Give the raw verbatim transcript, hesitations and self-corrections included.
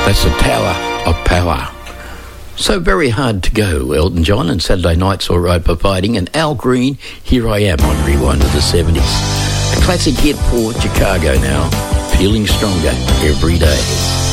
That's the Tower of Power. So Very Hard to Go, Elton John, and Saturday Night's All Right Providing, and Al Green, Here I Am on Rewind of the seventies. A classic hit for Chicago now, feeling stronger every day.